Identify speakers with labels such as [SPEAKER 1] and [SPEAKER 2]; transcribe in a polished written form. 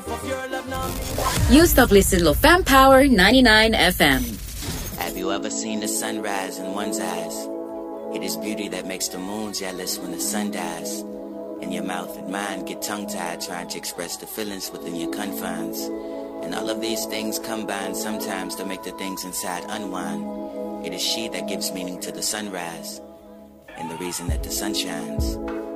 [SPEAKER 1] You stop listening to Fam Power 99 FM.
[SPEAKER 2] Have you ever seen the sunrise in one's eyes? It is beauty that makes the moon jealous when the sun dies. And your mouth and mind get tongue-tied trying to express the feelings within your confines. And all of these things combine sometimes to make the things inside unwind. It is she that gives meaning to the sunrise and the reason that the sun shines.